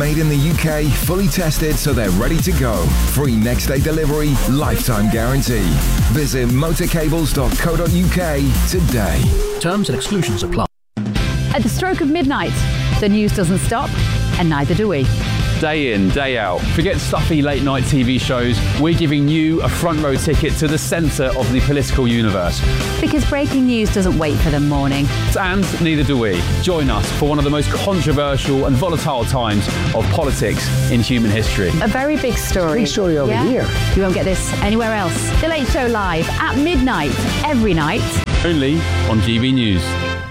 Made in the UK, fully tested so they're ready to go. Free next day delivery, lifetime guarantee. Visit motorcables.co.uk today. Terms and exclusions apply. At the stroke of midnight, the news doesn't stop, and neither do we. Day in, day out. Forget stuffy late night TV shows. We're giving you a front row ticket to the centre of the political universe. Because breaking news doesn't wait for the morning. And neither do we. Join us for one of the most controversial and volatile times of politics in human history. A very big story. Big story over here. You won't get this anywhere else. The Late Show live at midnight, every night. Only on GB News.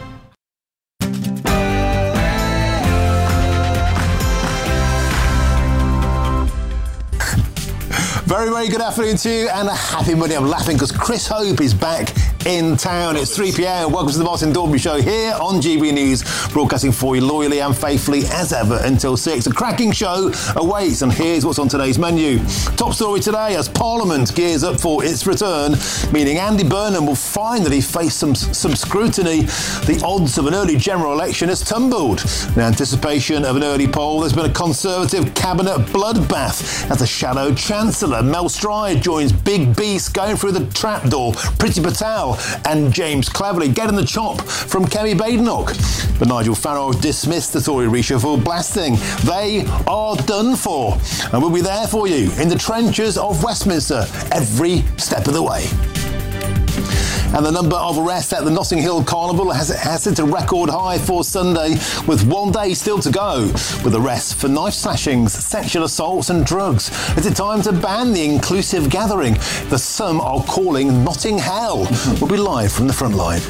Very, very good afternoon to you and a happy Monday. I'm laughing because Chris Hope is back in town. It's 3 p.m. Welcome to the Martin Dorby Show here on GB News, broadcasting for you loyally and faithfully as ever until 6. A cracking show awaits, and here's what's on today's menu. Top story today as Parliament gears up for its return, meaning Andy Burnham will find that he faced some scrutiny. The odds of an early general election has tumbled. In anticipation of an early poll, there's been a Conservative cabinet bloodbath as the shadow Chancellor Mel Stride joins Big Beast going through the trapdoor. Priti Patel and James Cleverly getting the chop from Kemi Badenoch. But Nigel Farage dismissed the Tory reshuffle, blasting, "They are done for." And we'll be there for you in the trenches of Westminster every step of the way. And the number of arrests at the Notting Hill Carnival has hit a record high for Sunday, with 1 day still to go, with arrests for knife slashings, sexual assaults and drugs. Is it time to ban the inclusive gathering that some are calling Notting Hell? We'll be live from the front line.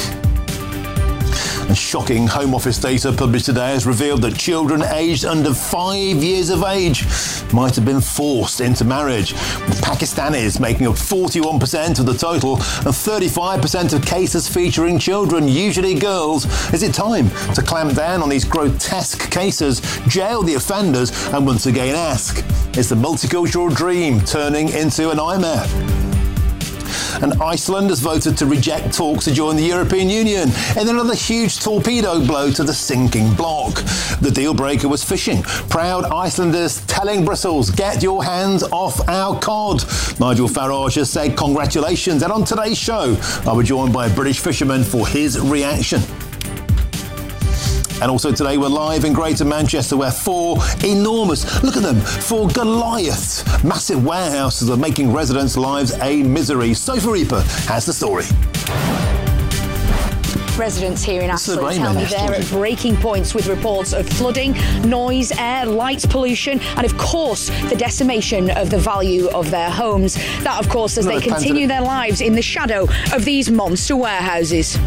And shocking Home Office data published today has revealed that children aged under 5 years of age might have been forced into marriage, with Pakistanis making up 41% of the total and 35% of cases featuring children, usually girls. Is it time to clamp down on these grotesque cases, jail the offenders, and once again ask, is the multicultural dream turning into a nightmare? And Iceland has voted to reject talks to join the European Union in another huge torpedo blow to the sinking bloc. The deal breaker was fishing. Proud Icelanders telling Brussels, get your hands off our cod. Nigel Farage has said congratulations, and on today's show, I'll be joined by a British fisherman for his reaction. And also today we're live in Greater Manchester, where four Goliaths, massive warehouses are making residents' lives a misery. Sophie Reaper has the story. Residents here in Astley tell me they're at breaking points with reports of flooding, noise, air, light pollution, and of course the decimation of the value of their homes. That, of course, as they continue their lives in the shadow of these monster warehouses.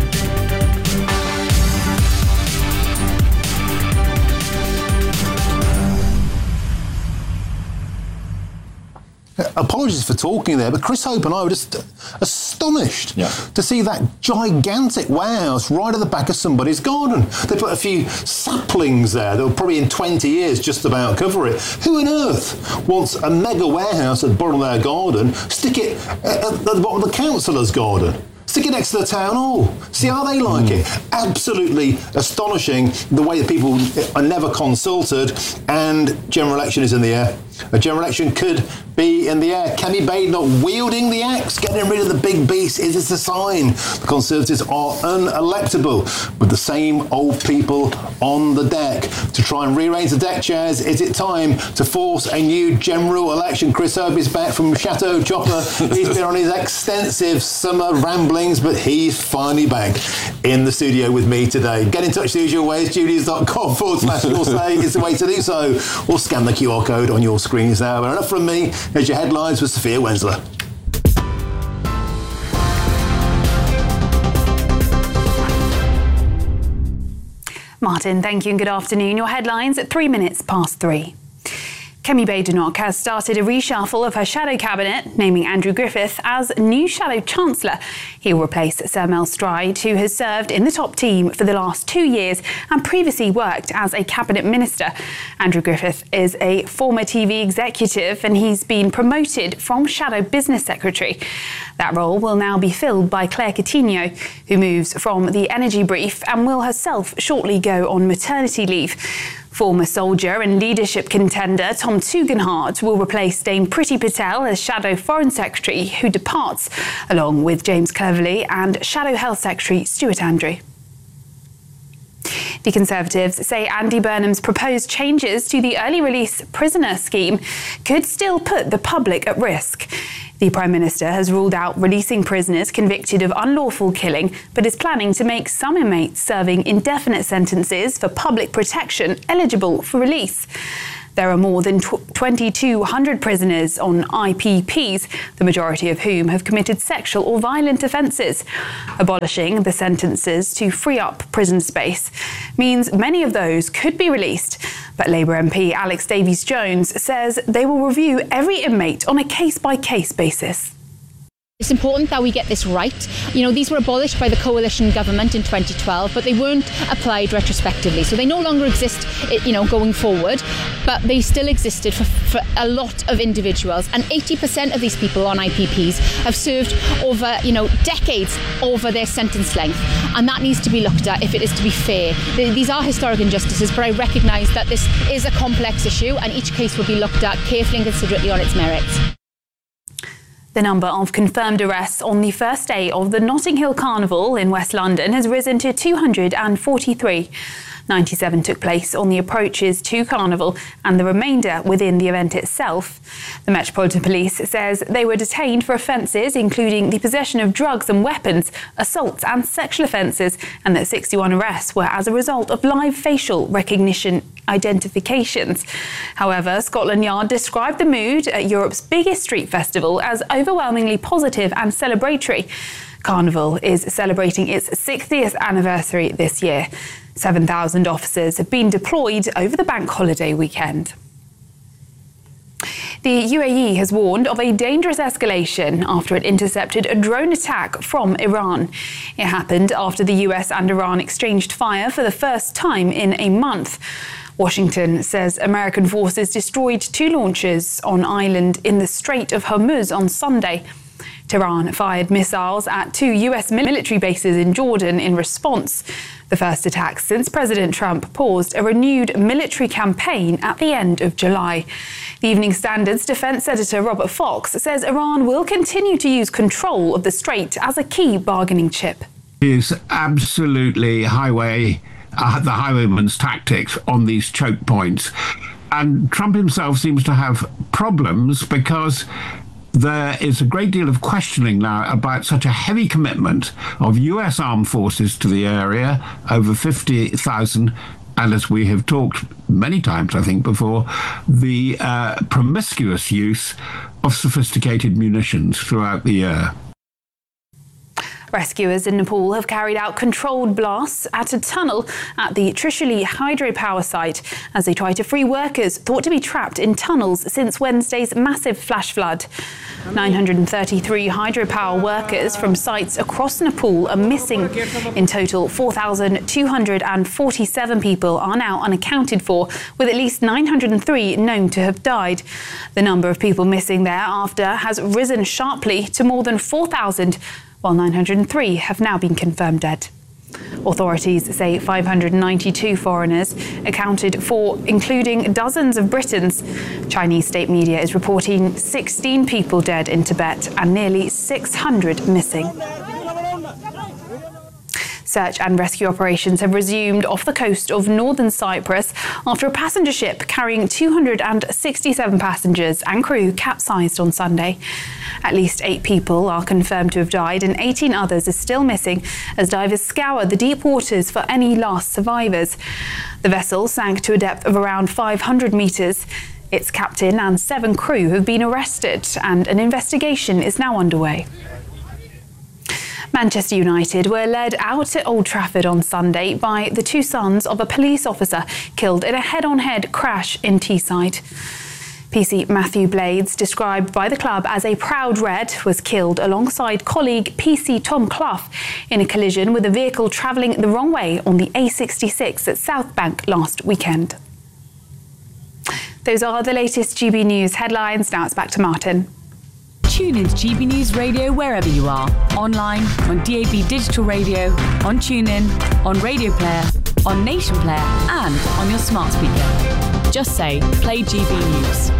Apologies for talking there, but Chris Hope and I were just astonished to see that gigantic warehouse right at the back of somebody's garden. They put a few saplings there that will probably in 20 years just about cover it. Who on earth wants a mega warehouse at the bottom of their garden? Stick it at the bottom of the councillor's garden. Stick it next to the town hall. See how they like it. Absolutely astonishing the way that people are never consulted, and general election is in the air. A general election could be in the air. Kemi Badenoch wielding the axe, getting rid of the big beast. Is this a sign the Conservatives are unelectable, with the same old people on the deck to try and rearrange the deck chairs? Is it time to force a new general election? Chris Hope is back from Chateau Chopper. He's been on his extensive summer ramblings, but he's finally back in the studio with me today. Get in touch the usual ways. julius.com/say is the way to do so, or scan the QR code on your screens now. But enough from me. Here's your headlines with Sophia Wensler. Martin, thank you and good afternoon. Your headlines at 3 minutes past 3. Kemi Badenoch has started a reshuffle of her shadow cabinet, naming Andrew Griffith as new shadow chancellor. He will replace Sir Mel Stride, who has served in the top team for the last 2 years and previously worked as a cabinet minister. Andrew Griffith is a former TV executive and he's been promoted from shadow business secretary. That role will now be filled by Claire Coutinho, who moves from the Energy Brief and will herself shortly go on maternity leave. Former soldier and leadership contender Tom Tugendhat will replace Dame Priti Patel as Shadow Foreign Secretary, who departs, along with James Cleverly and Shadow Health Secretary Stuart Andrew. The Conservatives say Andy Burnham's proposed changes to the early release prisoner scheme could still put the public at risk. The Prime Minister has ruled out releasing prisoners convicted of unlawful killing, but is planning to make some inmates serving indefinite sentences for public protection eligible for release. There are more than 2,200 prisoners on IPPs, the majority of whom have committed sexual or violent offences. Abolishing the sentences to free up prison space means many of those could be released. But Labour MP Alex Davies-Jones says they will review every inmate on a case-by-case basis. It's important that we get this right. You know, these were abolished by the coalition government in 2012, but they weren't applied retrospectively. So they no longer exist, you know, going forward, but they still existed for a lot of individuals. And 80% of these people on IPPs have served over, you know, decades over their sentence length. And that needs to be looked at if it is to be fair. These are historic injustices, but I recognise that this is a complex issue and each case will be looked at carefully and considerately on its merits. The number of confirmed arrests on the first day of the Notting Hill Carnival in West London has risen to 243. 97 took place on the approaches to Carnival and the remainder within the event itself. The Metropolitan Police says they were detained for offences including the possession of drugs and weapons, assaults and sexual offences, and that 61 arrests were as a result of live facial recognition identifications. However, Scotland Yard described the mood at Europe's biggest street festival as overwhelmingly positive and celebratory. Carnival is celebrating its 60th anniversary this year. 7,000 officers have been deployed over the bank holiday weekend. The UAE has warned of a dangerous escalation after it intercepted a drone attack from Iran. It happened after the US and Iran exchanged fire for the first time in a month. Washington says American forces destroyed 2 launches on island in the Strait of Hormuz on Sunday. Tehran fired missiles at 2 US military bases in Jordan in response. The first attack since President Trump paused a renewed military campaign at the end of July. The Evening Standard's defence editor Robert Fox says Iran will continue to use control of the strait as a key bargaining chip. It is absolutely the highwayman's tactics on these choke points. And Trump himself seems to have problems because there is a great deal of questioning now about such a heavy commitment of US armed forces to the area, over 50,000, and as we have talked many times, I think, before, the promiscuous use of sophisticated munitions throughout the year. Rescuers in Nepal have carried out controlled blasts at a tunnel at the Trishuli hydropower site as they try to free workers thought to be trapped in tunnels since Wednesday's massive flash flood. 933 hydropower workers from sites across Nepal are missing. In total, 4,247 people are now unaccounted for, with at least 903 known to have died. The number of people missing thereafter has risen sharply to more than 4,000, while 903 have now been confirmed dead. Authorities say 592 foreigners accounted for, including dozens of Britons. Chinese state media is reporting 16 people dead in Tibet and nearly 600 missing. Search and rescue operations have resumed off the coast of northern Cyprus after a passenger ship carrying 267 passengers and crew capsized on Sunday. At least 8 people are confirmed to have died and 18 others are still missing as divers scour the deep waters for any last survivors. The vessel sank to a depth of around 500 metres. Its captain and 7 crew have been arrested and an investigation is now underway. Manchester United were led out at Old Trafford on Sunday by the 2 sons of a police officer killed in a head-on-head crash in Teesside. PC Matthew Blades, described by the club as a proud Red, was killed alongside colleague PC Tom Clough in a collision with a vehicle travelling the wrong way on the A66 at South Bank last weekend. Those are the latest GB News headlines. Now it's back to Martin. Tune into GB News Radio wherever you are, online, on DAB digital radio, on TuneIn, on Radio Player, on Nation Player and on your smart speaker. Just say, play GB News.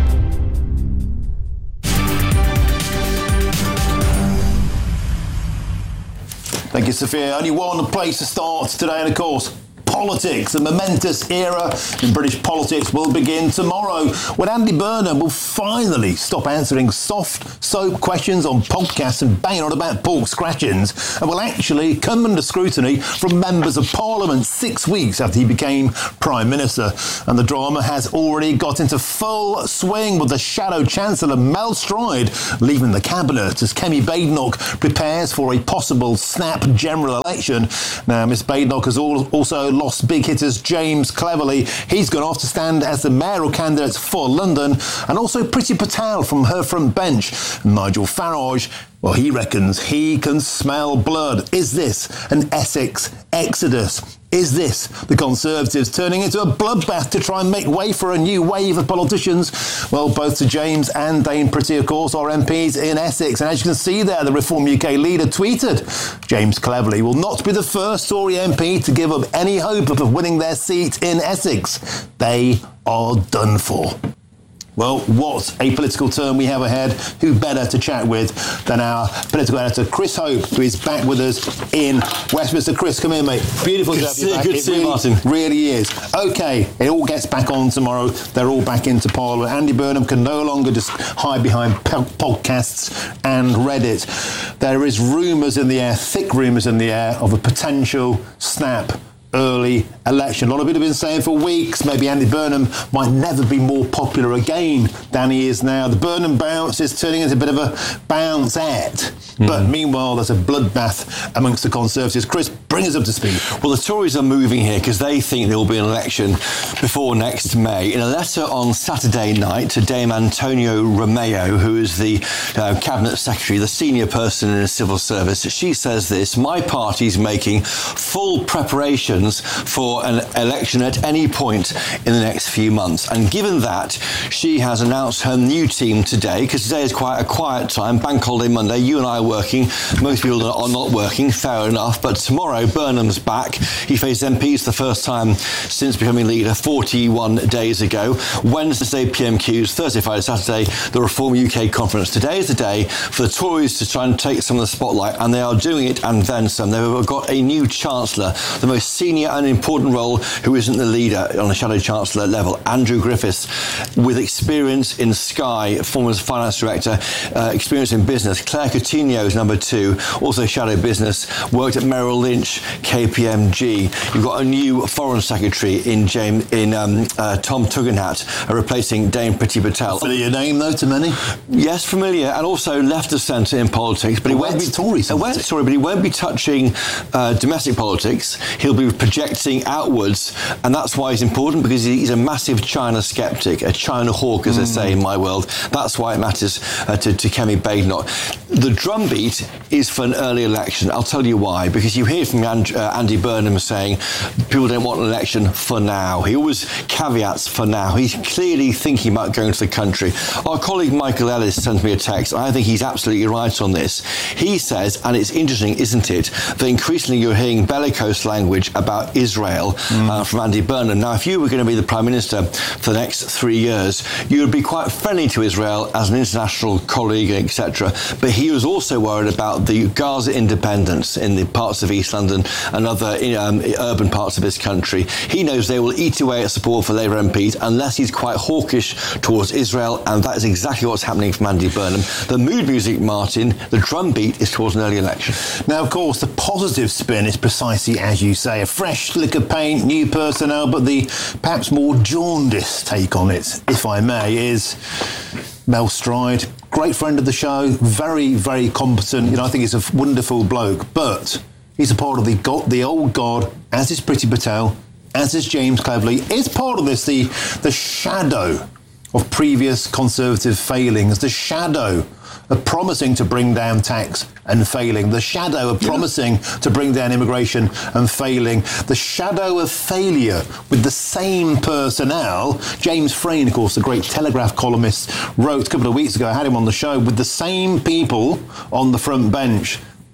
Thank you, Sophia. Only one place to start today, and of course, politics. A momentous era in British politics will begin tomorrow when Andy Burnham will finally stop answering soft soap questions on podcasts and banging on about pork scratchings, and will actually come under scrutiny from members of Parliament 6 weeks after he became Prime Minister. And the drama has already got into full swing with the Shadow Chancellor Mel Stride leaving the Cabinet as Kemi Badenoch prepares for a possible snap general election. Now, Miss Badenoch has also lost big hitters James Cleverly. He's gone off to stand as the mayoral candidate for London, and also Priti Patel from her front bench. Nigel Farage, well, he reckons he can smell blood. Is this an Essex exodus? Is this the Conservatives turning into a bloodbath to try and make way for a new wave of politicians? Well, both Sir James and Dame Priti, of course, are MPs in Essex. And as you can see there, the Reform UK leader tweeted, James Cleverly will not be the first Tory MP to give up any hope of winning their seat in Essex. They are done for. Well, what a political term we have ahead. Who better to chat with than our political editor, Chris Hope, who is back with us in Westminster. Chris, come in, mate. Beautiful to have you back. Good to see you, Martin. Really is. OK, it all gets back on tomorrow. They're all back into Parliament. Andy Burnham can no longer just hide behind podcasts and Reddit. There is rumours in the air, thick rumours in the air, of a potential snap early election. A lot of people have been saying for weeks maybe Andy Burnham might never be more popular again than he is now. The Burnham bounce is turning into a bit of a bounce-ette. But meanwhile, there's a bloodbath amongst the Conservatives. Chris, bring us up to speed. Well, the Tories are moving here because they think there will be an election before next May. In a letter on Saturday night to Dame Antonio Romeo, who is the Cabinet Secretary, the senior person in the civil service, she says this: my party's making full preparations for an election at any point in the next few months. And given that, she has announced her new team today, because today is quite a quiet time, Bank Holiday Monday. You and I are working. Most people are not working, fair enough. But tomorrow, Burnham's back. He faced MPs the first time since becoming leader 41 days ago. Wednesday, PMQs, Thursday, Friday, Saturday, the Reform UK conference. Today is the day for the Tories to try and take some of the spotlight, and they are doing it and then some. They've got a new Chancellor, the most senior and important role, who isn't the leader on the Shadow Chancellor level, Andrew Griffiths, with experience in Sky, former finance director, experience in business. Claire Coutinho is number 2, also Shadow Business, worked at Merrill Lynch, KPMG. You've got a new Foreign Secretary in Tom Tugendhat, replacing Dame Priti Patel. Familiar name, though, to many? Yes, familiar, and also left of centre in politics. But he won't be Tory. But he won't be touching domestic politics. He'll be projecting outwards, and that's why he's important, because he's a massive China skeptic, a China hawk, as they say in my world. That's why it matters to Kemi Badenoch. The drumbeat is for an early election. I'll tell you why. Because you hear from Andy Burnham saying people don't want an election for now. He always caveats for now. He's clearly thinking about going to the country. Our colleague Michael Ellis sent me a text. I think he's absolutely right on this. He says, and it's interesting, isn't it, that increasingly you're hearing bellicose language about Israel from Andy Burnham. Now, if you were going to be the Prime Minister for the next 3 years, you would be quite friendly to Israel as an international colleague, etc. But he was also worried about the Gaza independence in the parts of East London and other urban parts of this country. He knows they will eat away at support for Labour MPs unless he's quite hawkish towards Israel, and that is exactly what's happening from Andy Burnham. The mood music, Martin, the drumbeat is towards an early election. Now, of course, the positive spin is precisely as you say, a fresh lick of paint, new personnel, but the perhaps more jaundiced take on it, if I may, is Mel Stride. Great friend of the show, very, very competent. I think he's a wonderful bloke, but he's a part of the old guard, as is Priti Patel, as is James Cleverly. Is part of this the shadow of previous Conservative failings, the shadow of promising to bring down tax and failing, the shadow of promising to bring down immigration and failing, the shadow of failure with the same personnel. James Frayne, of course, the great Telegraph columnist, wrote a couple of weeks ago, I had him on the show, with the same people on the front bench.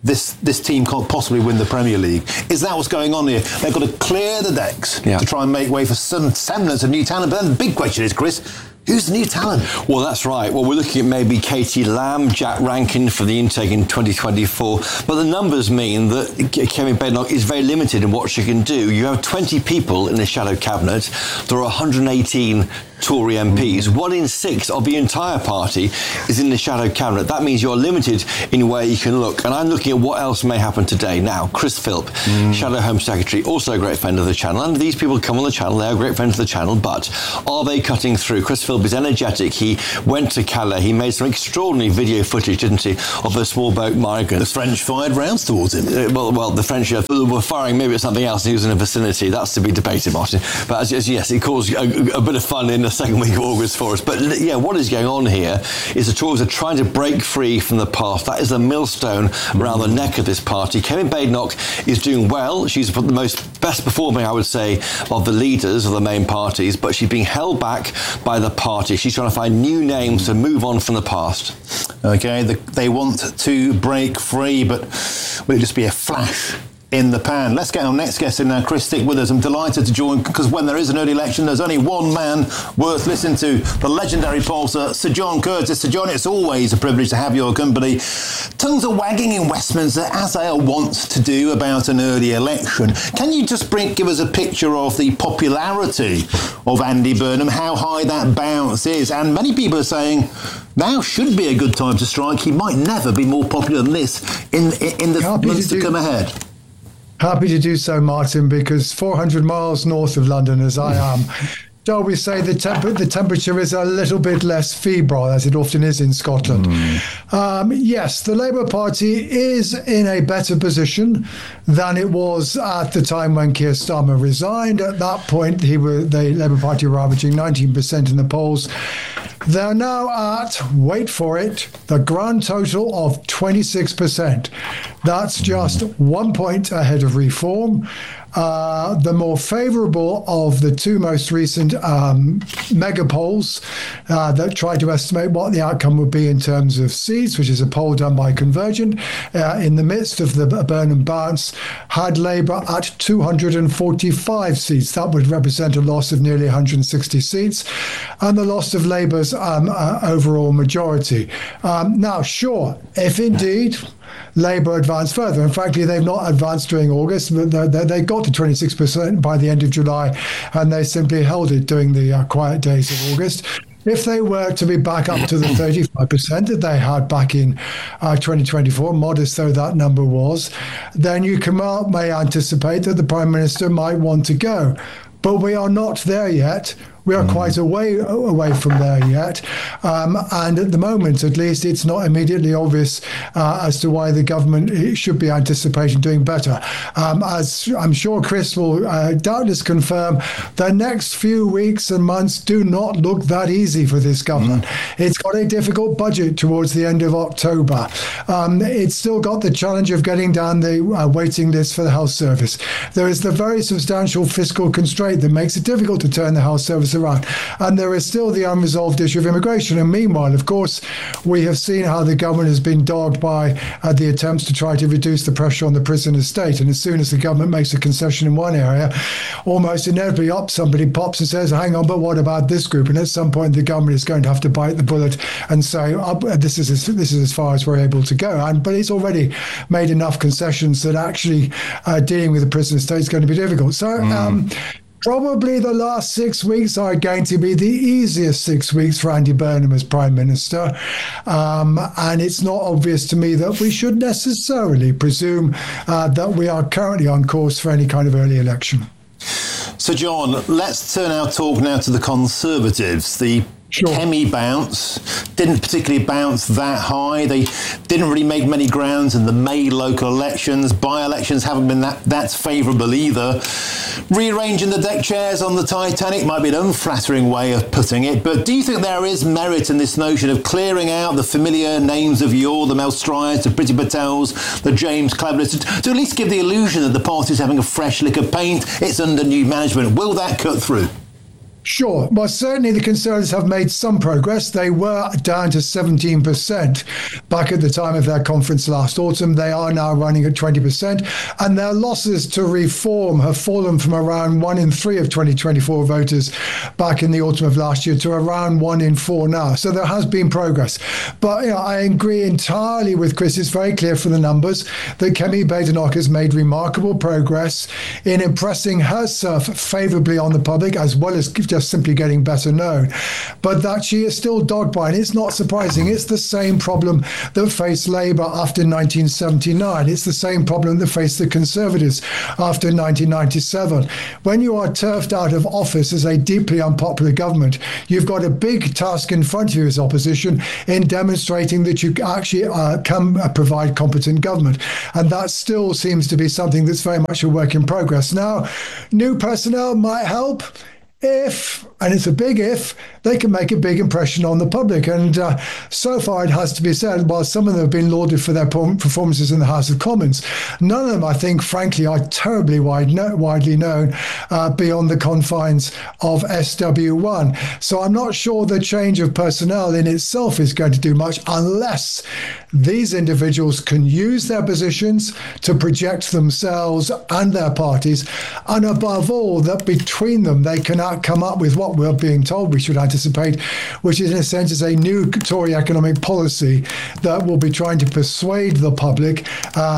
this team can't possibly win the Premier League. Is that what's going on here? They've got to clear the decks to try and make way for some semblance of new talent. But then the big question is, Chris, who's the new talent? Well, that's right. Well, we're looking at maybe Katie Lamb, Jack Rankin for the intake in 2024. But the numbers mean that Kemi Badenoch is very limited in what she can do. You have 20 people in the shadow cabinet. There are 118 Tory MPs. 1 in 6 of the entire party is in the shadow cabinet. That means you're limited in where you can look. And I'm looking at what else may happen today. Now, Chris Philp, Shadow Home Secretary, also a great friend of the channel. And these people come on the channel. They are great friends of the channel. But are they cutting through? Chris Philp is energetic. He went to Calais. He made some extraordinary video footage, didn't he, of the small boat migrants. The French fired rounds towards him. Well, the French were firing maybe at something else. And he was in the vicinity. That's to be debated, Martin. But yes, it caused a bit of fun in the second week of August for us. But yeah, what is going on here is the Tories are trying to break free from the past. That is the millstone around the neck of this party. Kemi Badenoch is doing well. She's the best performing, I would say, of the leaders of the main parties, but she's being held back by the party. She's trying to find new names to move on from the past. OK, they want to break free, but will it just be a flash in the pan? Let's get our next guest in now. Chris, stick with us. I'm delighted to join, because when there is an early election, there's only one man worth listening to, the legendary pollster, Sir John Curtice. Sir John, it's always a privilege to have your company. Tongues are wagging in Westminster, as they are wont to do, about an early election. Can you just give us a picture of the popularity of Andy Burnham, how high that bounce is? And many people are saying now should be a good time to strike. He might never be more popular than this in the months to come ahead. Happy to do so, Martin, because 400 miles north of London, as I am, shall we say the temperature is a little bit less febrile, as it often is in Scotland. Yes, the Labour Party is in a better position than it was at the time when Keir Starmer resigned. At that point, the Labour Party were averaging 19% in the polls. They're now at, wait for it, the grand total of 26%. That's just 1 point ahead of Reform. The more favourable of the two most recent mega polls that tried to estimate what the outcome would be in terms of seats, which is a poll done by Convergent, in the midst of the Burnham bounce, had Labour at 245 seats. That would represent a loss of nearly 160 seats, and the loss of Labour's overall majority. Now, sure, if indeed Labour advanced further, and frankly they've not advanced during August, but they got to 26% by the end of July, and they simply held it during the quiet days of August. If they were to be back up to the 35% that they had back in 2024, modest though that number was, then you may anticipate that the Prime Minister might want to go. But we are not there yet. We are quite away from there yet. And at the moment, at least, it's not immediately obvious as to why the government should be anticipating doing better. As I'm sure Chris will doubtless confirm, the next few weeks and months do not look that easy for this government. It's got a difficult budget towards the end of October. It's still got the challenge of getting down the waiting list for the health service. There is the very substantial fiscal constraint that makes it difficult to turn the health service around. And there is still the unresolved issue of immigration. And meanwhile, of course, we have seen how the government has been dogged by the attempts to try to reduce the pressure on the prison estate. And as soon as the government makes a concession in one area, almost inevitably somebody pops and says, hang on, but what about this group? And at some point, the government is going to have to bite the bullet and say, this is as far as we're able to go. But it's already made enough concessions that actually dealing with the prison estate is going to be difficult. So probably the last 6 weeks are going to be the easiest 6 weeks for Andy Burnham as Prime Minister. And it's not obvious to me that we should necessarily presume that we are currently on course for any kind of early election. So, John, let's turn our talk now to the Conservatives. The Kemi bounce didn't particularly bounce that high. They didn't really make many grounds in the May local elections. By-elections haven't been that favourable either. Rearranging the deck chairs on the Titanic might be an unflattering way of putting it, but do you think there is merit in this notion of clearing out the familiar names of yore, the Mel Stryars, the Priti Patels, the James Cleverleys, to at least give the illusion that the party's having a fresh lick of paint, it's under new management? Will that cut through? Sure. Well, certainly the Conservatives have made some progress. They were down to 17% back at the time of their conference last autumn. They are now running at 20%. And their losses to Reform have fallen from around 1 in 3 of 2024 voters back in the autumn of last year to around 1 in 4 now. So there has been progress. But I agree entirely with Chris. It's very clear from the numbers that Kemi Badenoch has made remarkable progress in impressing herself favourably on the public, as well as just simply getting better known, but that she is still dogged by, and it's not surprising. It's the same problem that faced Labour after 1979. It's the same problem that faced the Conservatives after 1997. When you are turfed out of office as a deeply unpopular government, you've got a big task in front of you as opposition in demonstrating that you actually can provide competent government, and that still seems to be something that's very much a work in progress. Now, new personnel might help if, and it's a big if, they can make a big impression on the public. And so far, it has to be said, while some of them have been lauded for their performances in the House of Commons, none of them, I think, frankly, are terribly widely known beyond the confines of SW1. So I'm not sure the change of personnel in itself is going to do much unless these individuals can use their positions to project themselves and their parties, and above all, that between them they can come up with what we're being told we should anticipate, which is in a sense is a new Tory economic policy that will be trying to persuade the public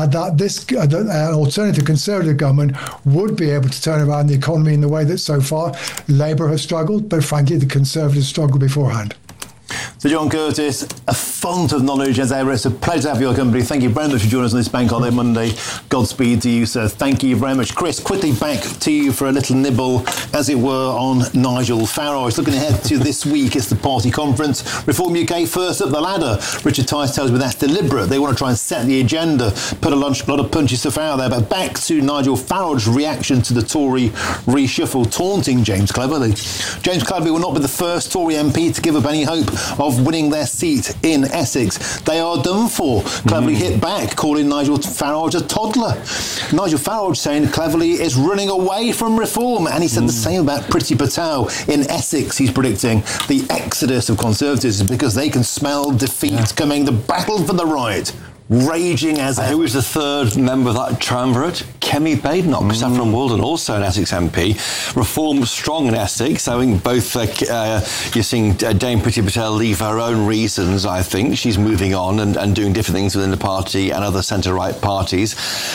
that an alternative Conservative government would be able to turn around the economy in the way that so far Labour has struggled, but frankly the Conservatives struggled beforehand. So John Curtice, a font of knowledge as ever. It's a pleasure to have your company. Thank you very much for joining us on this Bank Holiday Monday. Godspeed to you, sir. Thank you very much. Chris, quickly back to you for a little nibble, as it were, on Nigel Farage. Looking ahead to this week, it's the party conference. Reform UK first up the ladder. Richard Tice tells me that's deliberate. They want to try and set the agenda, put a lot of punches to fire there. But back to Nigel Farage's reaction to the Tory reshuffle, taunting James Cleverly. James Cleverly will not be the first Tory MP to give up any hope of winning their seat in Essex. They are done for. Cleverly hit back, calling Nigel Farage a toddler. Nigel Farage saying Cleverly is running away from reform, and he said the same about Priti Patel in Essex. He's predicting the exodus of Conservatives because they can smell defeat coming. The battle for the right raging as ever. Who is the third member of that triumvirate? Kemi Badenoch, Saffron Walden, also an Essex MP. Reform strong in Essex. I think both you're seeing Dame Priti Patel leave for her own reasons, I think. She's moving on and doing different things within the party and other centre-right parties.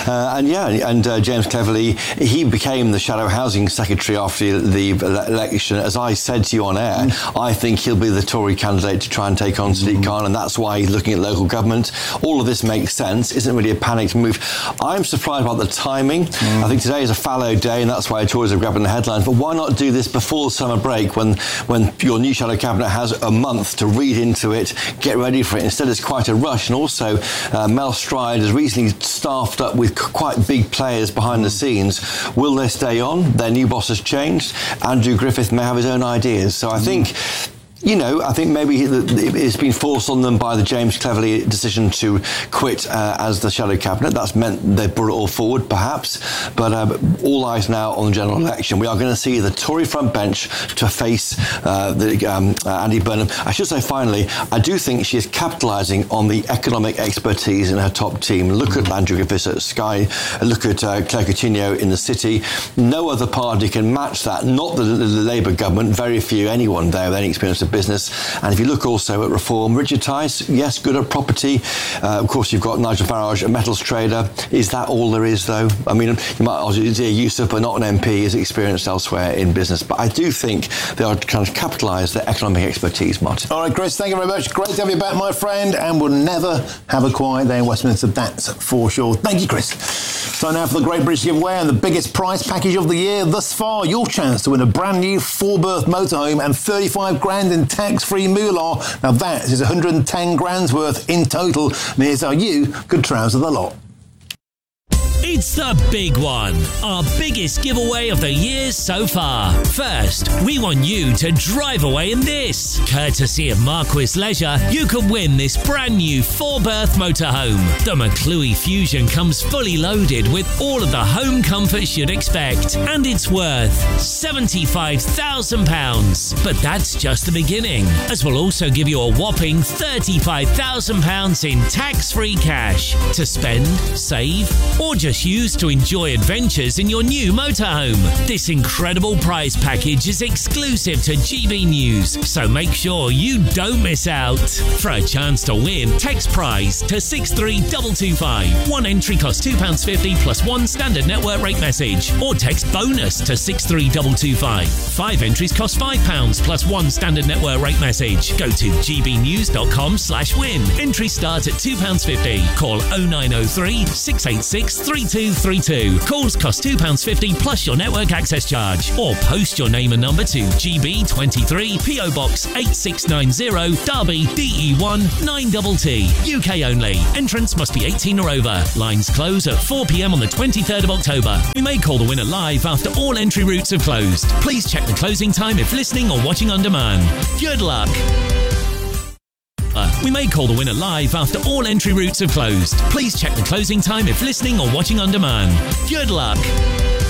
James Cleverly, he became the Shadow Housing Secretary after the election. As I said to you on air, I think he'll be the Tory candidate to try and take on Sadiq Khan, and that's why he's looking at local government. All of this makes sense. Isn't really a panicked move. I'm surprised about the timing. I think today is a fallow day, and that's why Tories are grabbing the headlines. But why not do this before the summer break, when your new shadow cabinet has a month to read into it, get ready for it? Instead, it's quite a rush. And also, Mel Stride has recently staffed up with quite big players behind the scenes. Will they stay on? Their new boss has changed. Andrew Griffith may have his own ideas. So I think maybe it's been forced on them by the James Cleverly decision to quit as the shadow cabinet. That's meant they brought it all forward, perhaps. But all eyes now on the general election. We are going to see the Tory front bench to face Andy Burnham. I should say, finally, I do think she is capitalising on the economic expertise in her top team. Look at Andrew Griffiths at Sky. Look at Claire Coutinho in the City. No other party can match that. Not the Labour government. Very few, anyone there with any experience of business. And if you look also at Reform, Richard Tice, yes, good at property. Of course, you've got Nigel Farage, a metals trader. Is that all there is, though? I mean, you might argue Yusuf, but not an MP, is experienced elsewhere in business. But I do think they are trying to capitalise their economic expertise, Martin. All right, Chris, thank you very much. Great to have you back, my friend. And we'll never have a quiet day in Westminster, that's for sure. Thank you, Chris. So now for the Great British Giveaway and the biggest prize package of the year thus far. Your chance to win a brand new 4-berth motorhome and 35 grand in tax-free moolah. Now that is 110 grand's worth in total. And here's how you could trouser the lot. It's the big one, our biggest giveaway of the year so far. First, we want you to drive away in this. Courtesy of Marquis Leisure, you can win this brand new 4-berth motorhome. The McClue Fusion comes fully loaded with all of the home comforts you'd expect, and it's worth £75,000. But that's just the beginning, as we'll also give you a whopping £35,000 in tax-free cash to spend, save, or just use to enjoy adventures in your new motorhome. This incredible prize package is exclusive to GB News, so make sure you don't miss out. For a chance to win, text prize to 63225. One entry costs £2.50 plus one standard network rate message, or text bonus to 63225. 5 entries cost £5 plus one standard network rate message. Go to gbnews.com/win. Entries start at £2.50. Call 0903 686 3232. Calls cost £2.50 plus your network access charge, or post your name and number to GB23 PO Box 8690 Derby DE1 9TT. UK only. Entrance must be 18 or over. Lines close at 4 p.m. on the 23rd of October. We may call the winner live after all entry routes have closed. Please check the closing time if listening or watching on demand. Good luck. We may call the winner live after all entry routes have closed. Please check the closing time if listening or watching on demand. Good luck.